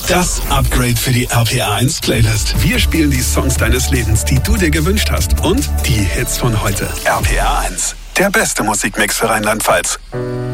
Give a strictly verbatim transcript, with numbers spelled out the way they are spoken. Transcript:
Das Upgrade für die R P R eins Playlist. Wir spielen die Songs deines Lebens, die du dir gewünscht hast. Und die Hits von heute. R P R eins. Der beste Musikmix für Rheinland-Pfalz.